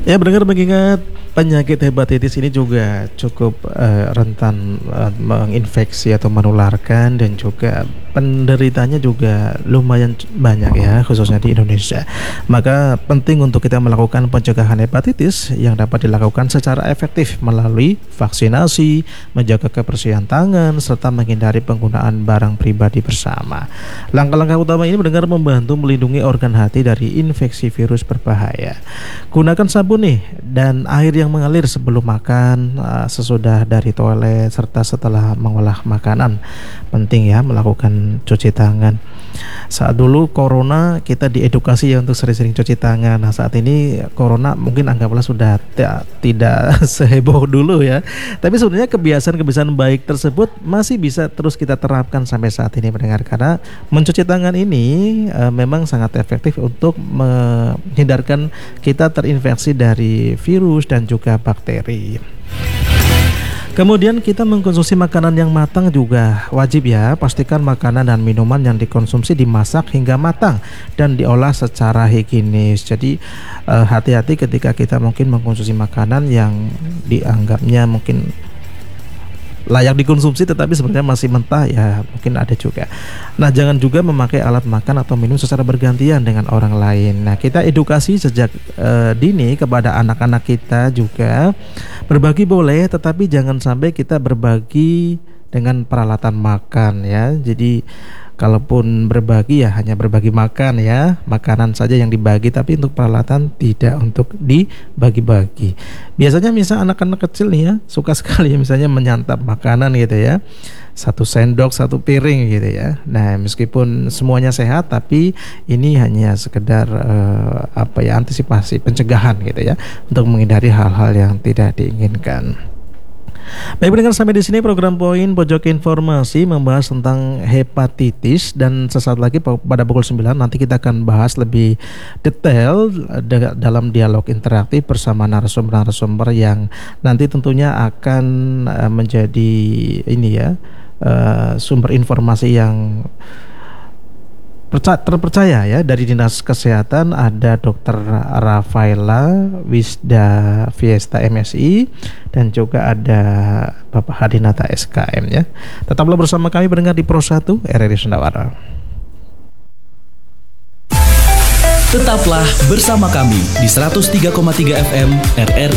Ya, mendengar mengingat penyakit hepatitis ini juga cukup rentan menginfeksi atau menularkan, dan juga penderitanya juga lumayan banyak ya, khususnya di Indonesia. Maka penting untuk kita melakukan pencegahan hepatitis yang dapat dilakukan secara efektif melalui vaksinasi, menjaga kebersihan tangan, serta menghindari penggunaan barang pribadi bersama. Langkah-langkah utama ini mendengar membantu melindungi organ hati dari infeksi virus berbahaya. Gunakan sabun nih dan air yang mengalir sebelum makan, sesudah dari toilet, serta setelah mengolah makanan. Penting ya melakukan cuci tangan. Saat dulu corona kita diedukasi ya untuk sering-sering cuci tangan. Nah, saat ini corona mungkin anggaplah sudah tidak seheboh dulu ya. Tapi sebenarnya kebiasaan-kebiasaan baik tersebut masih bisa terus kita terapkan sampai saat ini, mendengar, karena mencuci tangan ini memang sangat efektif untuk menghindarkan kita terinfeksi dari virus dan juga bakteri. Kemudian kita mengkonsumsi makanan yang matang juga wajib ya. Pastikan makanan dan minuman yang dikonsumsi dimasak hingga matang dan diolah secara higienis. Jadi hati-hati ketika kita mungkin mengkonsumsi makanan yang dianggapnya mungkin layak dikonsumsi tetapi sebenarnya masih mentah, ya mungkin ada juga. Nah, jangan juga memakai alat makan atau minum secara bergantian dengan orang lain. Nah, kita edukasi sejak dini kepada anak-anak kita juga. Berbagi boleh, tetapi jangan sampai kita berbagi dengan peralatan makan ya. Jadi kalaupun berbagi ya hanya berbagi makan ya, makanan saja yang dibagi, tapi untuk peralatan tidak untuk dibagi-bagi. Biasanya misal anak-anak kecil nih ya suka sekali misalnya menyantap makanan gitu ya, satu sendok satu piring gitu ya. Nah, meskipun semuanya sehat, tapi ini hanya sekedar antisipasi pencegahan gitu ya, untuk menghindari hal-hal yang tidak diinginkan. Baik pendengar, sampai di sini program Poin Pojok Informasi membahas tentang hepatitis, dan sesaat lagi pada pukul 9 nanti kita akan bahas lebih detail dalam dialog interaktif bersama narasumber-narasumber yang nanti tentunya akan menjadi sumber informasi yang terpercaya ya dari Dinas Kesehatan. Ada Dr. Rafaela Wisda Fiesta MSI, dan juga ada Bapak Hadinata SKM ya. Tetaplah bersama kami pendengar di Pro 1 RRI Sendawara. Tetaplah bersama kami di 103,3 FM RRI